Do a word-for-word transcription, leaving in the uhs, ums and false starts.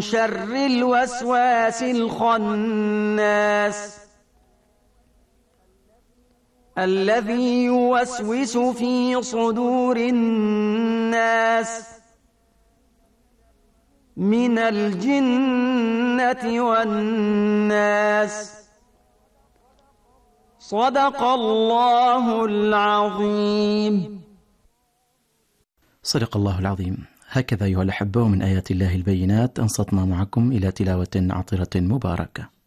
شر الوسواس الخناس الذي يوسوس في صدور الناس من الجنة والناس. صدق الله العظيم. صدق الله العظيم. هكذا أيها الأحبة من آيات الله البينات أنصتنا معكم إلى تلاوة عطرة مباركة.